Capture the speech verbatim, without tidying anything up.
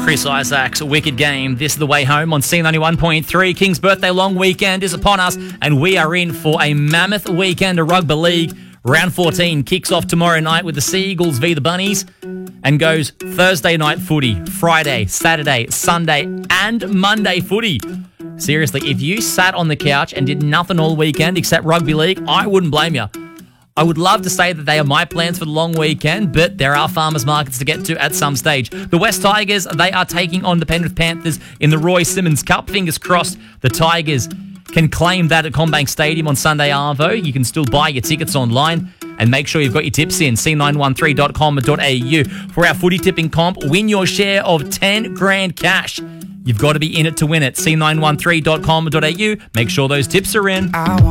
Chris Isaac's Wicked Game. This is the way home on C ninety-one point three. King's birthday long weekend is upon us, and we are in for a mammoth weekend of rugby league. Round fourteen kicks off tomorrow night with the Seagulls v the Bunnies and goes Thursday night footy, Friday, Saturday, Sunday and Monday footy. Seriously, if you sat on the couch and did nothing all weekend except rugby league, I wouldn't blame you. I would love to say that they are my plans for the long weekend, but there are farmers markets to get to at some stage. The West Tigers, they are taking on the Penrith Panthers in the Roy Simmons Cup. Fingers crossed the Tigers can claim that at CommBank Stadium on Sunday arvo. You can still buy your tickets online and make sure you've got your tips in, c nine one three dot com dot a u. For our footy tipping comp, win your share of ten grand cash. You've got to be in it to win it. c nine one three dot com dot a u. Make sure those tips are in.